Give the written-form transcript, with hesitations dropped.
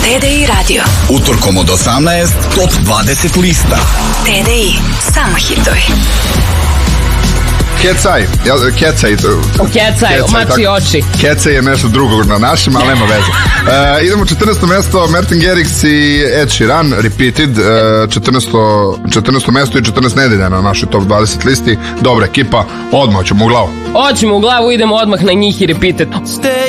TDI radio. Utorkom od 18, top 20 lista. TDI, samo hitovi. Kecaj, mači oči. Kecaj je nešto drugo na našem, ali nema veze. Idemo 14. mesto, Martin Garrix i Ed Sheeran, Repeated, 14. mesto i 14 nedelja na našoj top 20 listi. Dobra ekipa, odmah ćemo u glavu. Idemo odmah na njih i Repeated.